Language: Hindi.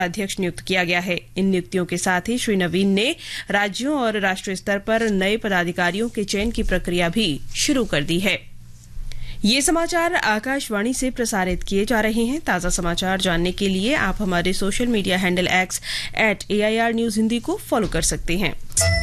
अध्यक्ष नियुक्त किया गया है। इन नियुक्तियों के साथ ही श्री नवीन ने राज्यों और राष्ट्रीय स्तर पर नए पदाधिकारियों के चयन की प्रक्रिया भी शुरू कर दी है। ये समाचार आकाशवाणी से प्रसारित किए जा रहे हैं। ताज़ा समाचार जानने के लिए आप हमारे social media handle X @AIR News Hindi को फॉलो कर सकते हैं।